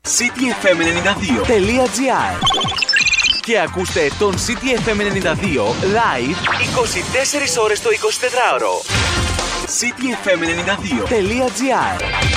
cityfm92.gr και ακούστε τον CTFM 92 live 24 ώρες το 24ωρο. cityfm92.gr